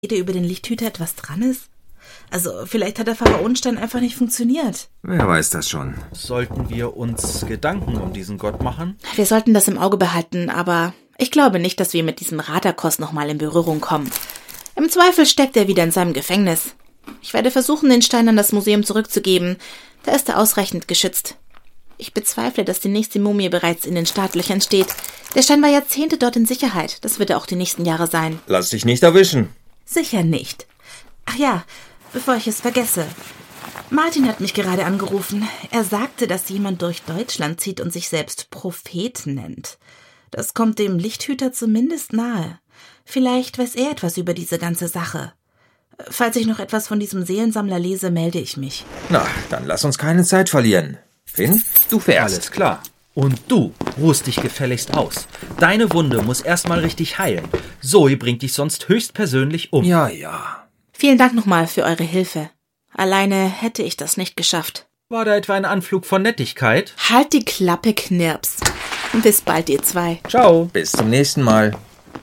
über den Lichthüter etwas dran ist? Also, vielleicht hat der Pharaonenstein einfach nicht funktioniert. Wer weiß das schon. Sollten wir uns Gedanken um diesen Gott machen? Wir sollten das im Auge behalten, aber ich glaube nicht, dass wir mit diesem Radakos nochmal in Berührung kommen. Im Zweifel steckt er wieder in seinem Gefängnis. Ich werde versuchen, den Stein an das Museum zurückzugeben. Da ist er ausreichend geschützt. Ich bezweifle, dass die nächste Mumie bereits in den Startlöchern steht. Der Stein war Jahrzehnte dort in Sicherheit. Das wird er auch die nächsten Jahre sein. Lass dich nicht erwischen. Sicher nicht. Ach ja, bevor ich es vergesse. Martin hat mich gerade angerufen. Er sagte, dass jemand durch Deutschland zieht und sich selbst Prophet nennt. Das kommt dem Lichthüter zumindest nahe. Vielleicht weiß er etwas über diese ganze Sache. Falls ich noch etwas von diesem Seelensammler lese, melde ich mich. Na, dann lass uns keine Zeit verlieren. Finn, du fährst. Alles klar. Und du ruhst dich gefälligst aus. Deine Wunde muss erstmal richtig heilen. Zoe bringt dich sonst höchstpersönlich um. Ja. Vielen Dank nochmal für eure Hilfe. Alleine hätte ich das nicht geschafft. War da etwa ein Anflug von Nettigkeit? Halt die Klappe, Knirps. Bis bald, ihr zwei. Ciao. Bis zum nächsten Mal.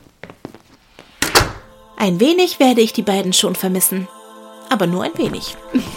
Ein wenig werde ich die beiden schon vermissen. Aber nur ein wenig.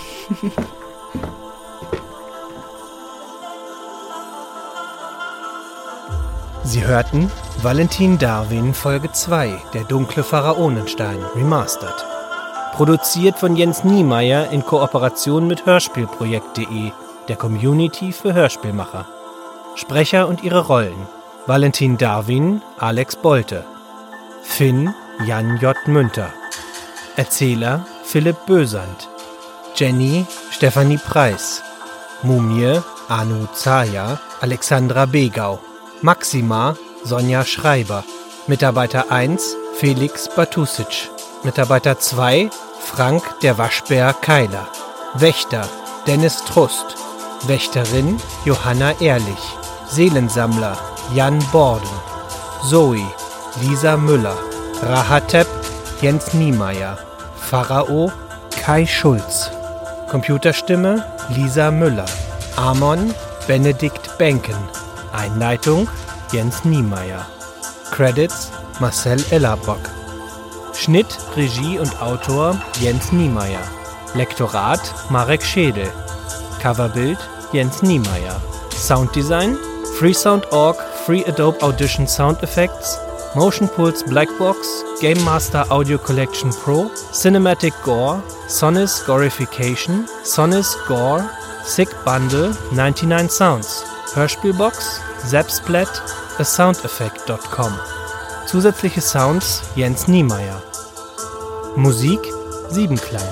Sie hörten Valentin Darwin Folge 2, Der dunkle Pharaonenstein, Remastered. Produziert von Jens Niemeyer in Kooperation mit Hörspielprojekt.de, der Community für Hörspielmacher. Sprecher und ihre Rollen: Valentin Darwin, Alex Bolte. Finn, Jan J. Münter. Erzähler, Philipp Bösand. Jenny, Stefanie Preis. Mumie, Anu Zaya, Alexandra Begau. Maxima, Sonja Schreiber. Mitarbeiter 1, Felix Batusic. Mitarbeiter 2, Frank der Waschbär Keiler. Wächter, Dennis Trust. Wächterin, Johanna Ehrlich. Seelensammler, Jan Borden. Zoe, Lisa Müller. Rahatep, Jens Niemeyer. Pharao, Kai Schulz. Computerstimme, Lisa Müller. Amon, Benedikt Benken. Einleitung, Jens Niemeyer. Credits, Marcel Ellerbock. Schnitt, Regie und Autor, Jens Niemeyer. Lektorat, Marek Schädel. Coverbild, Jens Niemeyer. Sounddesign, Freesound.org, Free Adobe Audition Sound Effects, Motion Pulse Blackbox, Game Master Audio Collection Pro, Cinematic Gore, Sonis Gorification, Sonis Gore, Sick Bundle, 99 Sounds, Hörspielbox, Zapsplat, asoundeffect.com. Zusätzliche Sounds Jens Niemeyer. Musik Siebenklang.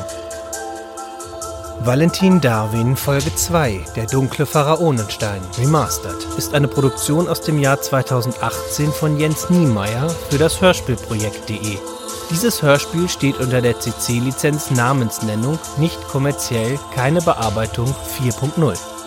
Valentin Darwin Folge 2, Der dunkle Pharaonenstein, Remastered, ist eine Produktion aus dem Jahr 2018 von Jens Niemeyer für das Hörspielprojekt.de. Dieses Hörspiel steht unter der CC-Lizenz Namensnennung, nicht kommerziell, keine Bearbeitung 4.0.